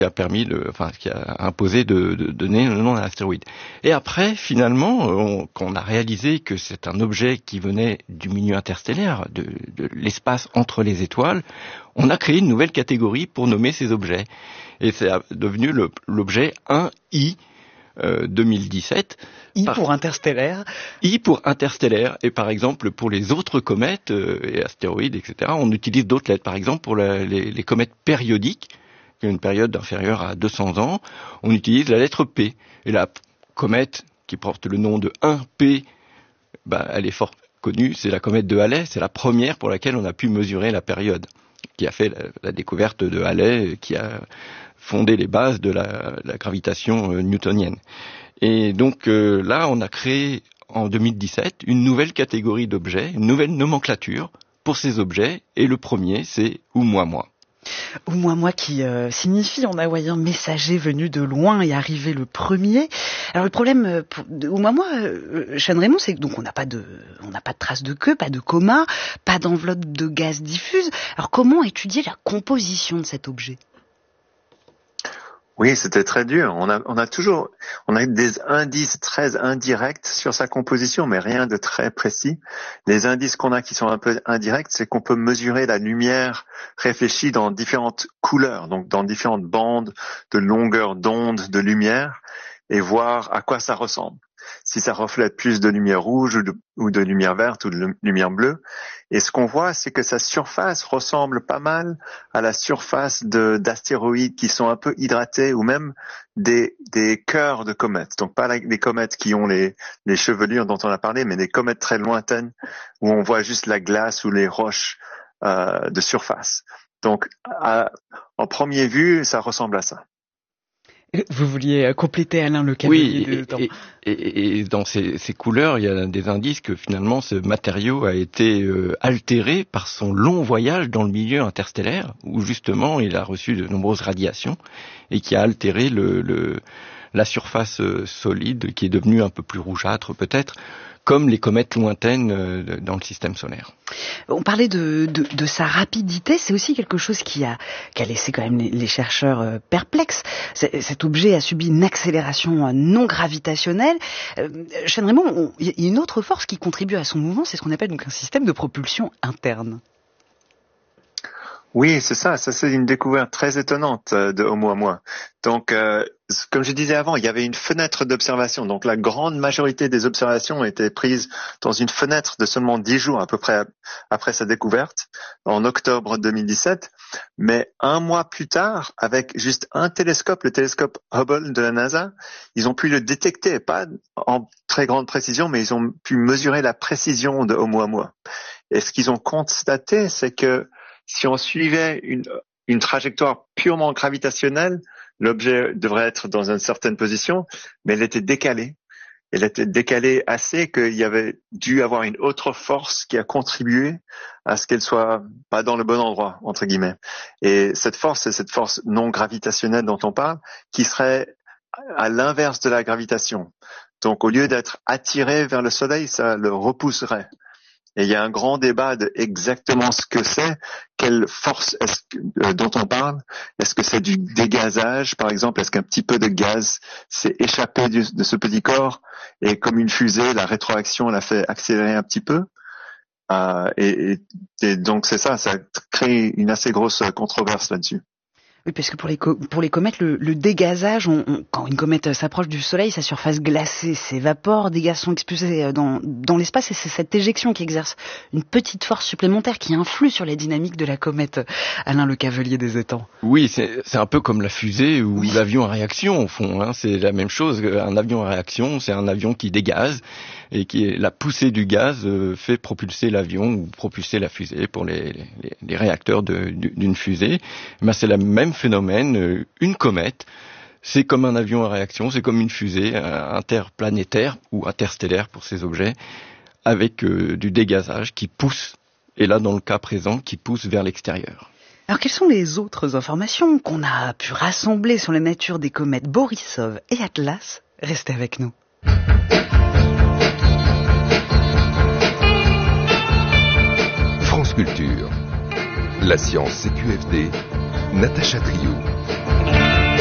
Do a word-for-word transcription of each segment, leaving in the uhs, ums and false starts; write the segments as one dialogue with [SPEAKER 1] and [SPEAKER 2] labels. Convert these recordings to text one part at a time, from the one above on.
[SPEAKER 1] qui a permis, le, enfin, qui a imposé de, de donner le nom à l'astéroïde. Et après, finalement, on, quand on a réalisé que c'est un objet qui venait du milieu interstellaire, de, de l'espace entre les étoiles, on a créé une nouvelle catégorie pour nommer ces objets. Et c'est devenu le, l'objet un I euh, deux mille dix-sept.
[SPEAKER 2] I
[SPEAKER 1] par...
[SPEAKER 2] pour interstellaire.
[SPEAKER 1] I pour interstellaire. Et par exemple, pour les autres comètes euh, et astéroïdes, et cetera, on utilise d'autres lettres. Par exemple, pour la, les, les comètes périodiques, qui ont une période inférieure à deux cents ans, on utilise la lettre P. Et la comète qui porte le nom de un P, bah, elle est fort connue, c'est la comète de Halley, c'est la première pour laquelle on a pu mesurer la période, qui a fait la, la découverte de Halley, qui a fondé les bases de la, la gravitation euh, newtonienne. Et donc euh, là, on a créé en deux mille dix-sept une nouvelle catégorie d'objets, une nouvelle nomenclature pour ces objets, et le premier, c'est Oumuamua.
[SPEAKER 2] Oumuamua qui euh, signifie en hawaïen messager venu de loin et arrivé le premier. Alors le problème pour Oumuamua, euh, Sean Raymond, c'est que donc on n'a pas de, on n'a pas de traces de queue, pas de coma, pas d'enveloppe de gaz diffuse. Alors comment étudier la composition de cet objet ?
[SPEAKER 3] Oui, c'était très dur. On a, on a toujours, on a des indices très indirects sur sa composition, mais rien de très précis. Les indices qu'on a qui sont un peu indirects, c'est qu'on peut mesurer la lumière réfléchie dans différentes couleurs, donc dans différentes bandes de longueur d'onde de lumière, et voir à quoi ça ressemble. Si ça reflète plus de lumière rouge ou de, ou de lumière verte ou de lumière bleue. Et ce qu'on voit, c'est que sa surface ressemble pas mal à la surface de, d'astéroïdes qui sont un peu hydratés ou même des, des cœurs de comètes. Donc pas les comètes qui ont les, les chevelures dont on a parlé, mais des comètes très lointaines où on voit juste la glace ou les roches euh, de surface. Donc à, en première vue, ça ressemble à ça.
[SPEAKER 2] Vous vouliez compléter, Alain, le cavalier
[SPEAKER 1] oui,
[SPEAKER 2] de temps.
[SPEAKER 1] Et, et, et dans ces, ces couleurs, il y a des indices que finalement ce matériau a été euh, altéré par son long voyage dans le milieu interstellaire, où justement il a reçu de nombreuses radiations et qui a altéré le, le, la surface solide, qui est devenue un peu plus rougeâtre peut-être, comme les comètes lointaines dans le système solaire.
[SPEAKER 2] On parlait de, de, de sa rapidité, c'est aussi quelque chose qui a, qui a laissé quand même les, les chercheurs perplexes. C'est, cet objet a subi une accélération non gravitationnelle. Euh, Sean Raymond, il y a une autre force qui contribue à son mouvement, c'est ce qu'on appelle donc un système de propulsion interne.
[SPEAKER 3] Oui, c'est ça. Ça, c'est une découverte très étonnante de Oumuamua. Donc, euh, comme je disais avant, il y avait une fenêtre d'observation. Donc, la grande majorité des observations étaient prises dans une fenêtre de seulement dix jours à peu près après sa découverte, en octobre deux mille dix-sept. Mais un mois plus tard, avec juste un télescope, le télescope Hubble de la NASA, ils ont pu le détecter, pas en très grande précision, mais ils ont pu mesurer la précision de Oumuamua. Et ce qu'ils ont constaté, c'est que si on suivait une, une trajectoire purement gravitationnelle, l'objet devrait être dans une certaine position, mais elle était décalée. Elle était décalée assez qu'il y avait dû avoir une autre force qui a contribué à ce qu'elle soit pas dans le bon endroit, entre guillemets. Et cette force, c'est cette force non gravitationnelle dont on parle, qui serait à l'inverse de la gravitation. Donc, au lieu d'être attiré vers le Soleil, ça le repousserait. Et il y a un grand débat de exactement ce que c'est, quelle force est-ce que, euh, dont on parle. Est-ce que c'est du dégazage, par exemple? Est-ce qu'un petit peu de gaz s'est échappé du, de ce petit corps et comme une fusée, la rétroaction l'a fait accélérer un petit peu? Euh, et, et, et donc c'est ça, ça crée une assez grosse controverse là-dessus.
[SPEAKER 2] Oui, parce que pour les, co- pour les comètes, le, le dégazage, on, on, quand une comète s'approche du Soleil, sa surface glacée s'évapore, des gaz sont expulsés dans, dans l'espace, et c'est cette éjection qui exerce une petite force supplémentaire qui influe sur les dynamiques de la comète. Alain Le Cavalier des Étangs.
[SPEAKER 1] Oui, c'est, c'est un peu comme la fusée ou oui. l'avion à réaction, au fond. Hein, c'est la même chose. Un avion à réaction, c'est un avion qui dégaze, et qui est, la poussée du gaz euh, fait propulser l'avion ou propulser la fusée pour les, les, les réacteurs de, d'une fusée. Ben, c'est le même phénomène. Une comète, c'est comme un avion à réaction, c'est comme une fusée interplanétaire ou interstellaire pour ces objets, avec euh, du dégazage qui pousse, et là dans le cas présent, qui pousse vers l'extérieur.
[SPEAKER 2] Alors quelles sont les autres informations qu'on a pu rassembler sur la nature des comètes Borisov et Atlas? Restez avec nous.
[SPEAKER 4] France Culture. La science C Q F D. Natacha Triou.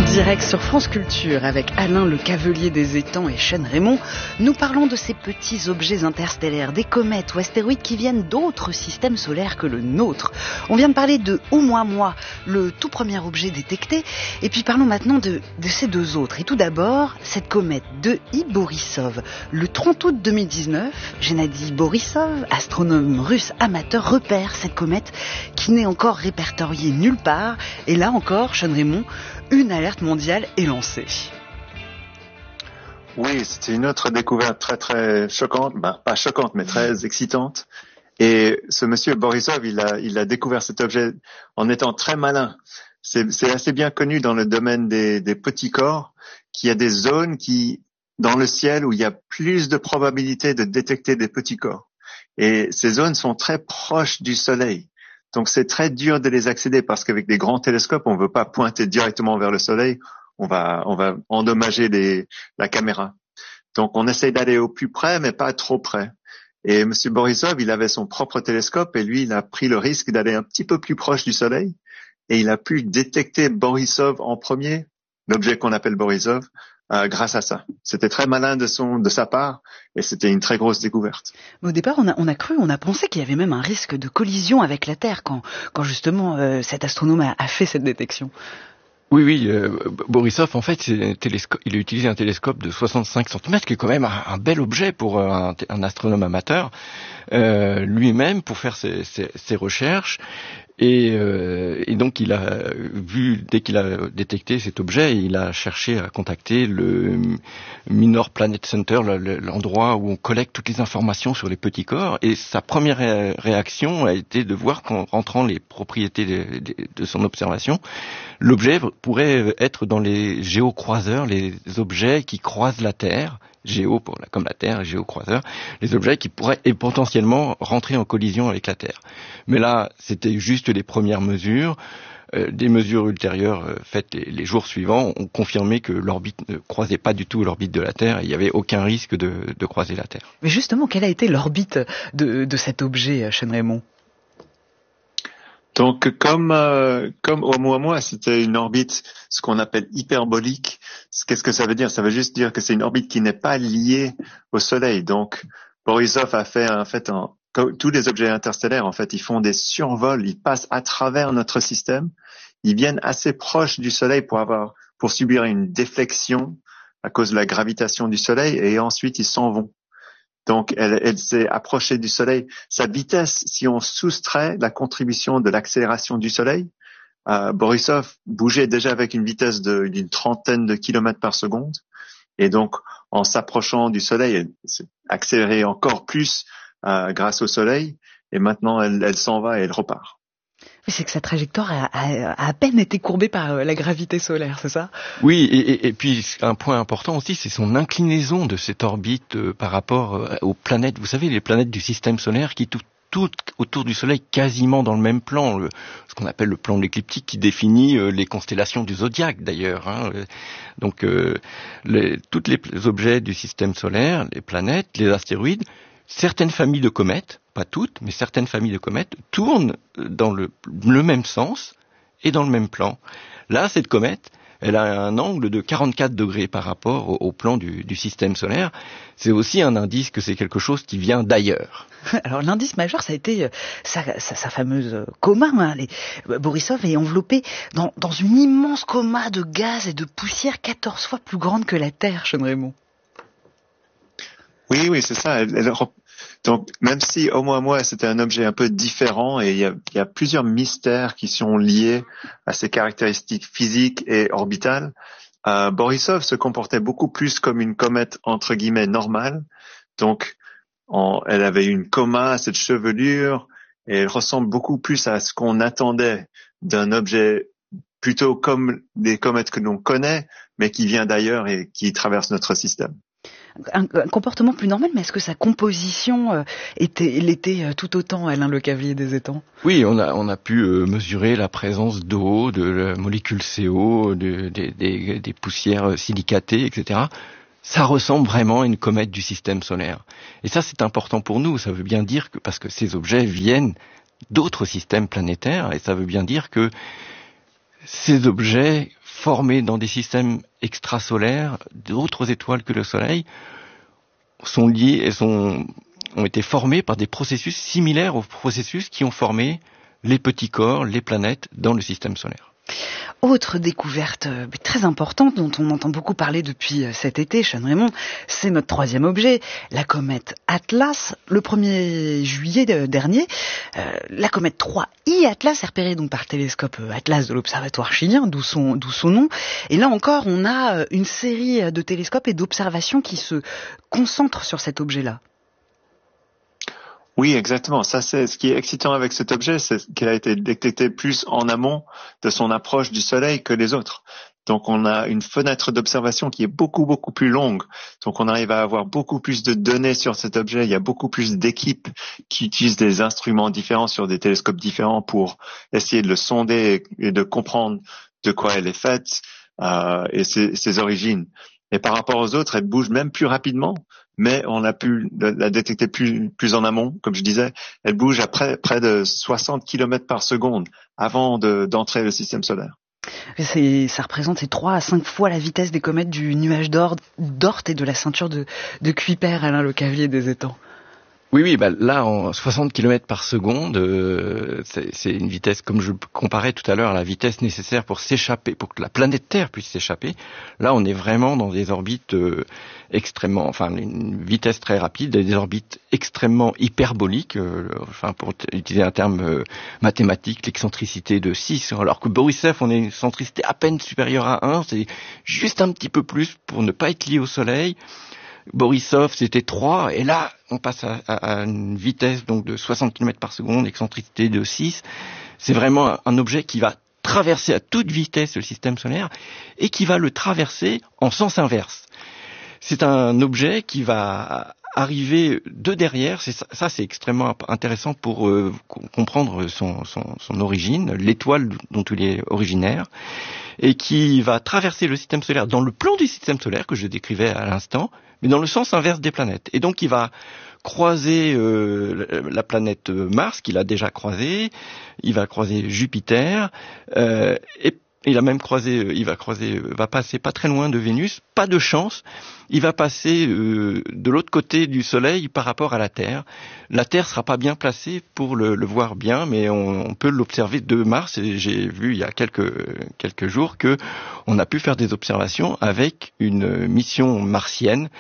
[SPEAKER 2] direct sur France Culture avec Alain Le Cavelier des Étangs et Sean Raymond. Nous parlons de ces petits objets interstellaires, des comètes ou astéroïdes qui viennent d'autres systèmes solaires que le nôtre. On vient de parler de Oumuamua, le tout premier objet détecté, et puis parlons maintenant de, de ces deux autres. Et tout d'abord, cette comète de I. Borisov. Le trente août deux mille dix-neuf, Gennady Borisov, astronome russe amateur, repère cette comète qui n'est encore répertoriée nulle part. Et là encore, Sean Raymond, une alerte mondiale est lancée.
[SPEAKER 3] Oui, c'était une autre découverte très très choquante, ben, pas choquante mais très excitante. Et ce monsieur Borisov, il a, il a découvert cet objet en étant très malin. C'est, c'est assez bien connu dans le domaine des, des petits corps qu'il y a des zones qui, dans le ciel où il y a plus de probabilité de détecter des petits corps. Et ces zones sont très proches du Soleil. Donc c'est très dur de les accéder parce qu'avec des grands télescopes, on ne veut pas pointer directement vers le Soleil, on va on va endommager les, la caméra. Donc on essaye d'aller au plus près, mais pas trop près. Et M. Borisov, il avait son propre télescope et lui, il a pris le risque d'aller un petit peu plus proche du Soleil et il a pu détecter Borisov en premier, l'objet qu'on appelle Borisov, Euh, grâce à ça. C'était très malin de son, de sa part, et c'était une très grosse découverte.
[SPEAKER 2] Mais au départ, on a, on a cru, on a pensé qu'il y avait même un risque de collision avec la Terre quand, quand justement euh, cet astronome a, a fait cette détection.
[SPEAKER 1] Oui, oui, euh, Borisov, en fait, c'est un télescope, il a utilisé un télescope de soixante-cinq centimètres, qui est quand même un, un bel objet pour un, un astronome amateur, euh, lui-même, pour faire ses, ses, ses recherches. Et, euh, et donc il a vu, dès qu'il a détecté cet objet, il a cherché à contacter le Minor Planet Center, l'endroit où on collecte toutes les informations sur les petits corps. Et sa première réaction a été de voir qu'en rentrant les propriétés de, de, de son observation, l'objet pourrait être dans les géocroiseurs, les objets qui croisent la Terre. Géo pour la, comme la Terre, géocroiseur, les objets qui pourraient et potentiellement rentrer en collision avec la Terre. Mais là, c'était juste les premières mesures. Euh, des mesures ultérieures euh, faites les, les jours suivants ont confirmé que l'orbite ne croisait pas du tout l'orbite de la Terre et il n'y avait aucun risque de, de croiser la Terre.
[SPEAKER 2] Mais justement, quelle a été l'orbite de, de cet objet, Sean Raymond ?
[SPEAKER 3] Donc, comme euh, comme Oumuamua, c'était une orbite, ce qu'on appelle hyperbolique. Qu'est-ce que ça veut dire ? Ça veut juste dire que c'est une orbite qui n'est pas liée au Soleil. Donc, Borisov a fait en fait un, tous les objets interstellaires, en fait, ils font des survols, ils passent à travers notre système, ils viennent assez proches du Soleil pour avoir pour subir une déflexion à cause de la gravitation du Soleil, et ensuite ils s'en vont. Donc, elle, elle s'est approchée du Soleil. Sa vitesse, si on soustrait la contribution de l'accélération du Soleil, euh, Borisov bougeait déjà avec une vitesse de, d'une trentaine de kilomètres par seconde. Et donc, en s'approchant du Soleil, elle s'est accélérée encore plus euh, grâce au Soleil. Et maintenant, elle, elle s'en va et elle repart.
[SPEAKER 2] Oui, c'est que sa trajectoire a, a, a à peine été courbée par la gravité solaire, c'est ça ?
[SPEAKER 1] Oui, et, et, et puis un point important aussi, c'est son inclinaison de cette orbite euh, par rapport euh, aux planètes. Vous savez, les planètes du système solaire qui tout, tout autour du Soleil, quasiment dans le même plan, le, ce qu'on appelle le plan de l'écliptique, qui définit euh, les constellations du zodiaque d'ailleurs. Hein. Donc, euh, les, tous les objets du système solaire, les planètes, les astéroïdes, certaines familles de comètes, pas toutes, mais certaines familles de comètes tournent dans le, le même sens et dans le même plan. Là, cette comète, elle a un angle de quarante-quatre degrés par rapport au, au plan du, du système solaire. C'est aussi un indice que c'est quelque chose qui vient d'ailleurs.
[SPEAKER 2] Alors l'indice majeur, ça a été sa, sa, sa fameuse coma. Hein. Les, Borisov est enveloppé dans, dans une immense coma de gaz et de poussière quatorze fois plus grande que la Terre, Sean Raymond.
[SPEAKER 3] Oui, oui, c'est ça. Elle, elle, donc, même si Oumuamua, c'était un objet un peu différent et il y a, il y a plusieurs mystères qui sont liés à ses caractéristiques physiques et orbitales, euh, Borisov se comportait beaucoup plus comme une comète entre guillemets normale. Donc, en, elle avait une coma, cette chevelure, et elle ressemble beaucoup plus à ce qu'on attendait d'un objet plutôt comme des comètes que l'on connaît, mais qui vient d'ailleurs et qui traverse notre système.
[SPEAKER 2] Un, un comportement plus normal, mais est-ce que sa composition euh, était, l'était euh, tout autant, Alain Le Cavelier des Étangs ?
[SPEAKER 1] Oui, on a, on a pu euh, mesurer la présence d'eau, de la molécule C O, de, de, de, des poussières silicatées, et cetera. Ça ressemble vraiment à une comète du système solaire. Et ça, c'est important pour nous. Ça veut bien dire que, parce que ces objets viennent d'autres systèmes planétaires, et ça veut bien dire que ces objets formées dans des systèmes extrasolaires, d'autres étoiles que le Soleil, sont liées et sont, ont été formées par des processus similaires aux processus qui ont formé les petits corps, les planètes dans le système solaire.
[SPEAKER 2] Autre découverte très importante dont on entend beaucoup parler depuis cet été, Sean Raymond, c'est notre troisième objet, la comète Atlas. Le premier juillet dernier, euh, la comète trois I Atlas est repérée donc par le télescope Atlas de l'Observatoire chilien, d'où son, d'où son nom. Et là encore, on a une série de télescopes et d'observations qui se concentrent sur cet objet-là.
[SPEAKER 3] Oui, exactement. Ça, c'est ce qui est excitant avec cet objet, c'est qu'il a été détecté plus en amont de son approche du Soleil que les autres. Donc, on a une fenêtre d'observation qui est beaucoup, beaucoup plus longue. Donc, on arrive à avoir beaucoup plus de données sur cet objet. Il y a beaucoup plus d'équipes qui utilisent des instruments différents sur des télescopes différents pour essayer de le sonder et de comprendre de quoi elle est faite euh, et ses, ses origines. Et par rapport aux autres, elle bouge même plus rapidement, mais on a pu la détecter plus, plus en amont, comme je disais. Elle bouge à près, près de soixante kilomètres par seconde avant de, d'entrer le système solaire.
[SPEAKER 2] C'est, ça représente trois à cinq fois la vitesse des comètes du nuage d'Oort, d'Oort et de la ceinture de, de Kuiper, Alain Le Cavelier des étangs.
[SPEAKER 1] Oui, oui, bah là, en soixante kilomètres par seconde, euh, c'est, c'est une vitesse, comme je comparais tout à l'heure, à la vitesse nécessaire pour s'échapper, pour que la planète Terre puisse s'échapper. Là, on est vraiment dans des orbites euh, extrêmement, enfin, une vitesse très rapide, des orbites extrêmement hyperboliques, euh, enfin, pour t- utiliser un terme euh, mathématique, l'excentricité de six, alors que Borisov, on a une centricité à peine supérieure à un, c'est juste un petit peu plus pour ne pas être lié au Soleil. Borisov, c'était trois, et là, on passe à, à, à une vitesse donc de soixante kilomètres par seconde, excentricité de six. C'est vraiment un, un objet qui va traverser à toute vitesse le système solaire et qui va le traverser en sens inverse. C'est un objet qui va arriver de derrière, c'est ça, ça c'est extrêmement intéressant pour euh, comprendre son, son, son origine, l'étoile dont il est originaire, et qui va traverser le système solaire dans le plan du système solaire que je décrivais à l'instant, mais dans le sens inverse des planètes. Et donc il va croiser euh, la planète Mars, qu'il a déjà croisée, il va croiser Jupiter, euh, et il a même croisé, il va croiser, va passer pas très loin de Vénus, pas de chance, il va passer euh, de l'autre côté du Soleil par rapport à la Terre. La Terre sera pas bien placée pour le, le voir bien, mais on, on peut l'observer de Mars, et j'ai vu il y a quelques, quelques jours que on a pu faire des observations avec une mission martienne,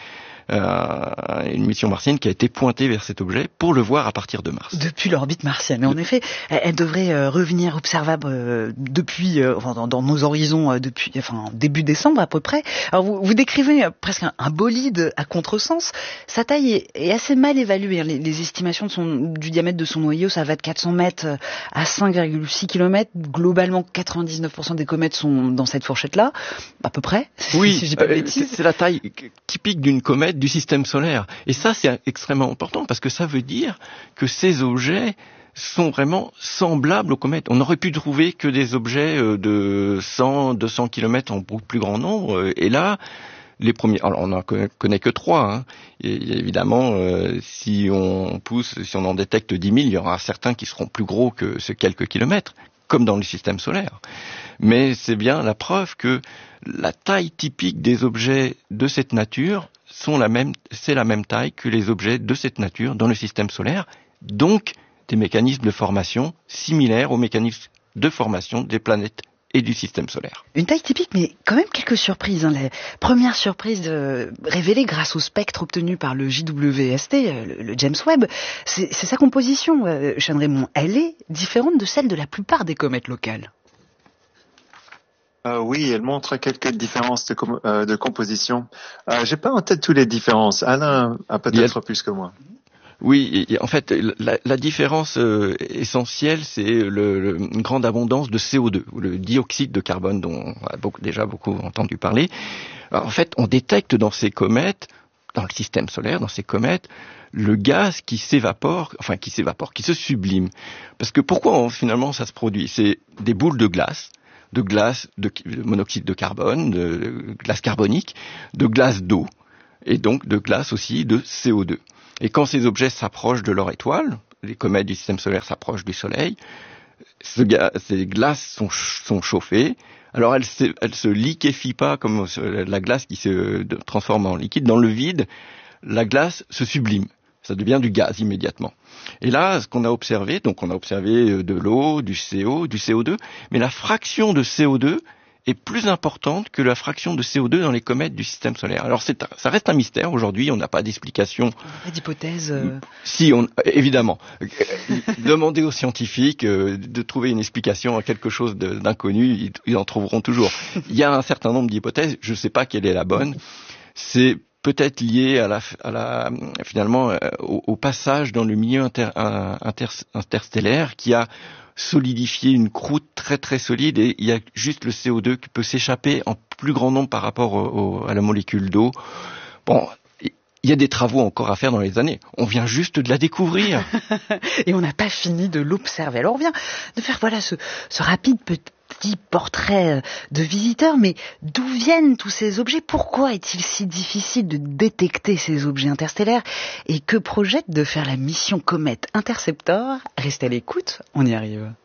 [SPEAKER 1] Euh, une mission martienne qui a été pointée vers cet objet pour le voir à partir de Mars.
[SPEAKER 2] Depuis l'orbite martienne. Mais en de... effet, elle, elle devrait euh, revenir observable euh, depuis, euh, enfin, dans, dans nos horizons euh, depuis, enfin, début décembre à peu près. Alors vous, vous décrivez euh, presque un, un bolide à contresens. Sa taille est, est assez mal évaluée. Les, les estimations de son, du diamètre de son noyau, ça va de quatre cents mètres à cinq virgule six kilomètres. Globalement, quatre-vingt-dix-neuf pour cent des comètes sont dans cette fourchette-là, à peu près.
[SPEAKER 1] Oui,
[SPEAKER 2] si je dis pas de
[SPEAKER 1] euh,
[SPEAKER 2] bêtises.
[SPEAKER 1] C'est, c'est la taille typique d'une comète du système solaire. Et ça, c'est extrêmement important parce que ça veut dire que ces objets sont vraiment semblables aux comètes. On aurait pu trouver que des objets de cent, deux cents kilomètres en beaucoup plus grand nombre. Et là, les premiers, alors on n'en connaît que trois. Hein. Et évidemment, euh, si on pousse, si on en détecte dix mille, il y aura certains qui seront plus gros que ces quelques kilomètres, comme dans le système solaire. Mais c'est bien la preuve que la taille typique des objets de cette nature sont la même, c'est la même taille que les objets de cette nature dans le système solaire, donc des mécanismes de formation similaires aux mécanismes de formation des planètes et du système solaire.
[SPEAKER 2] Une taille typique, mais quand même quelques surprises. Hein. La première surprise euh, révélée grâce au spectre obtenu par le J W S T, euh, le, le James Webb, c'est, c'est sa composition, euh, Sean Raymond. Elle est différente de celle de la plupart des comètes locales.
[SPEAKER 3] Euh, oui, elle montre quelques différences de, com- euh, de composition. Euh, j'ai pas en tête toutes les différences. Alain a peut-être a... plus que moi.
[SPEAKER 1] Oui, en fait, la, la différence euh, essentielle, c'est le, le, une grande abondance de C O deux, ou le dioxyde de carbone dont on a beaucoup, déjà beaucoup entendu parler. Alors, en fait, on détecte dans ces comètes, dans le système solaire, dans ces comètes, le gaz qui s'évapore, enfin qui s'évapore, qui se sublime. Parce que pourquoi on, finalement ça se produit ? C'est des boules de glace, de glace de, de monoxyde de carbone, de, de glace carbonique, de glace d'eau, et donc de glace aussi de C O deux. Et quand ces objets s'approchent de leur étoile, les comètes du système solaire s'approchent du Soleil, Ce ga- ces glaces sont, ch- sont chauffées. Alors elles se, elles se liquéfient pas comme la glace qui se transforme en liquide. Dans le vide, la glace se sublime. Ça devient du gaz immédiatement. Et là, ce qu'on a observé, donc on a observé de l'eau, du C O, du C O deux, mais la fraction de C O deux est plus importante que la fraction de C O deux dans les comètes du système solaire. Alors c'est, ça reste un mystère aujourd'hui, on n'a pas d'explication.
[SPEAKER 2] Pas d'hypothèse. Euh...
[SPEAKER 1] Si, on, évidemment. Demandez aux scientifiques euh, de trouver une explication à quelque chose de, d'inconnu, ils, ils en trouveront toujours. Il y a un certain nombre d'hypothèses, je ne sais pas quelle est la bonne. C'est peut-être lié à la, à la finalement euh, au, au passage dans le milieu inter, inter, interstellaire qui a solidifié une croûte très très solide, et il y a juste le C O deux qui peut s'échapper en plus grand nombre par rapport au, au, à la molécule d'eau. Bon, il y a des travaux encore à faire dans les années. On vient juste de la découvrir.
[SPEAKER 2] Et on n'a pas fini de l'observer. Alors on vient de faire voilà ce, ce rapide petit portrait de visiteur, mais d'où viennent tous ces objets? Pourquoi est-il si difficile de détecter ces objets interstellaires? Et que projette de faire la mission Comète Interceptor? Restez à l'écoute, on y arrive.